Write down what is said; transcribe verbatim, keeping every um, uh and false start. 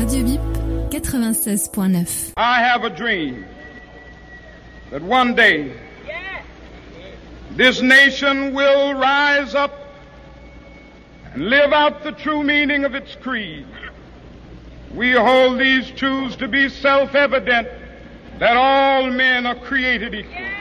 Radio V I P quatre-vingt-seize point neuf. I have a dream that one day this nation will rise up and live out the true meaning of its creed. We hold these truths to be self-evident, that all men are created equal.